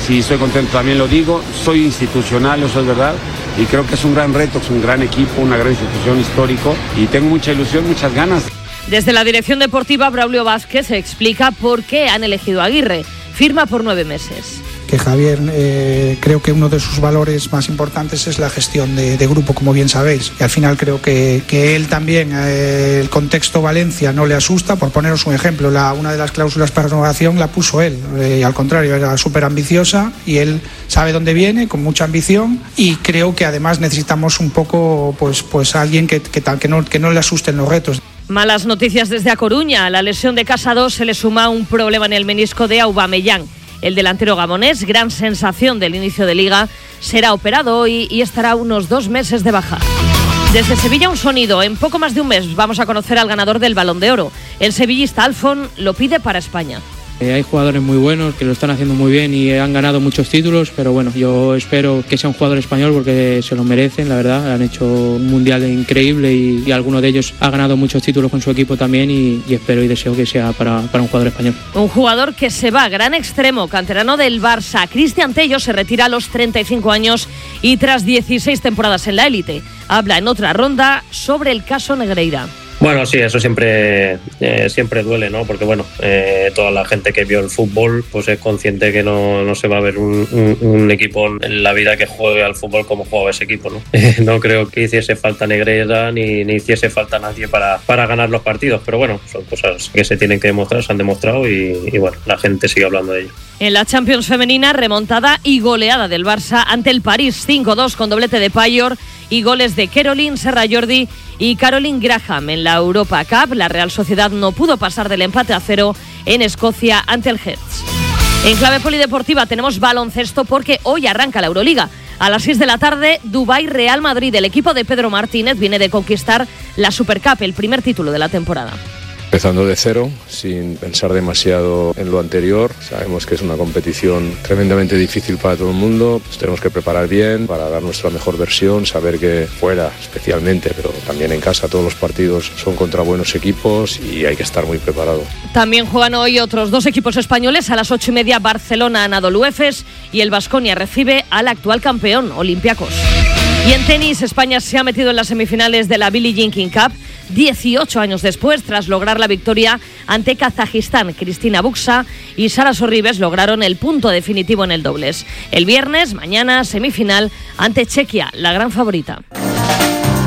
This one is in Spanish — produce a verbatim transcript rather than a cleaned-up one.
si estoy contento también lo digo, soy institucional, eso es verdad, y creo que es un gran reto, es un gran equipo, una gran institución histórico, y tengo mucha ilusión, muchas ganas. Desde la dirección deportiva, Braulio Vázquez explica por qué han elegido a Aguirre. Firma por nueve meses. Que Javier, eh, creo que uno de sus valores más importantes es la gestión de, de grupo, como bien sabéis. Y al final creo que, que él también, eh, el contexto Valencia no le asusta. Por poneros un ejemplo, la, una de las cláusulas para renovación la puso él. Eh, y al contrario, era súper ambiciosa y él sabe dónde viene, con mucha ambición. Y creo que además necesitamos un poco, pues, pues alguien que, que, que, no, que no le asusten los retos. Malas noticias desde A Coruña. A la lesión de Casado se le suma un problema en el menisco de Aubameyang. El delantero gabonés, gran sensación del inicio de Liga, será operado hoy y estará unos dos meses de baja. Desde Sevilla un sonido. En poco más de un mes vamos a conocer al ganador del Balón de Oro. El sevillista Alfon lo pide para España. Eh, hay jugadores muy buenos que lo están haciendo muy bien y han ganado muchos títulos, pero bueno, yo espero que sea un jugador español porque se lo merecen, la verdad. Han hecho un mundial increíble y, y alguno de ellos ha ganado muchos títulos con su equipo también y, y espero y deseo que sea para, para un jugador español. Un jugador que se va, gran extremo, canterano del Barça. Cristian Tello se retira a los treinta y cinco años y tras dieciséis temporadas en la élite. Habla en otra ronda sobre el caso Negreira. Bueno, sí, eso siempre eh, siempre duele, ¿no? Porque, bueno, eh, toda la gente que vio el fútbol pues es consciente que no, no se va a ver un, un, un equipo en la vida que juegue al fútbol como jugaba ese equipo, ¿no? No creo que hiciese falta Negreira ni, ni hiciese falta nadie para, para ganar los partidos, pero bueno, son cosas que se tienen que demostrar, se han demostrado y, y bueno, la gente sigue hablando de ello. En la Champions femenina, remontada y goleada del Barça ante el París cinco dos con doblete de Payor y goles de Caroline Serra Jordi y Caroline Graham. En la Europa Cup, la Real Sociedad no pudo pasar del empate a cero en Escocia ante el Hearts. En clave polideportiva tenemos baloncesto porque hoy arranca la Euroliga. A las seis de la tarde, Dubái Real Madrid. El equipo de Pedro Martínez viene de conquistar la Supercup, el primer título de la temporada. Empezando de cero, sin pensar demasiado en lo anterior. Sabemos que es una competición tremendamente difícil para todo el mundo. Nos tenemos que preparar bien para dar nuestra mejor versión, saber que fuera especialmente, pero también en casa todos los partidos son contra buenos equipos y hay que estar muy preparado. También juegan hoy otros dos equipos españoles. A las ocho y media, Barcelona, Anadolu Efes, y el Baskonia recibe al actual campeón, Olympiacos. Y en tenis, España se ha metido en las semifinales de la Billie Jean King Cup dieciocho años después, tras lograr la victoria ante Kazajistán. Cristina Buxa y Sara Sorribes lograron el punto definitivo en el dobles. El viernes, mañana, semifinal ante Chequia, la gran favorita.